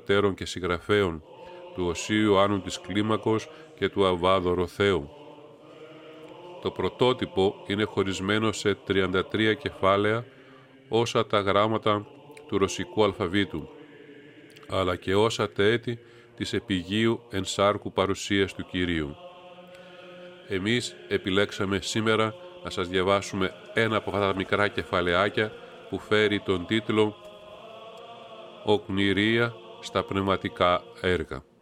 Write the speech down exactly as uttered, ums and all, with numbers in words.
πατέρων και συγγραφέων, του Οσίου Ιωάννου της Κλίμακος και του Αββά Δωροθέου. Το πρωτότυπο είναι χωρισμένο σε τριάντα τρία κεφάλαια, όσα τα γράμματα του ρωσικού αλφαβήτου, αλλά και όσα τα έτη της επιγείου ενσάρκου παρουσίας του Κυρίου. Εμείς επιλέξαμε σήμερα να σας διαβάσουμε ένα από αυτά τα μικρά κεφαλαιάκια που φέρει τον τίτλο «Οκνηρία στα πνευματικά έργα».